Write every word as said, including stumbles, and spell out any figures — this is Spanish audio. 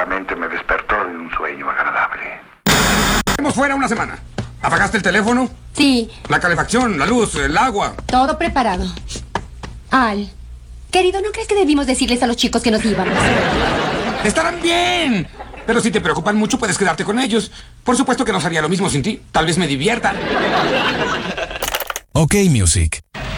solamente me despertó de un sueño agradable. Estamos fuera una semana. ¿Apagaste el teléfono? Sí. La calefacción, la luz, el agua. Todo preparado. Al, querido, ¿no crees que debimos decirles a los chicos que nos íbamos? ¡Estarán bien! Pero si te preocupan mucho, puedes quedarte con ellos. Por supuesto que no sería lo mismo sin ti. Tal vez me divierta. Ok, Music.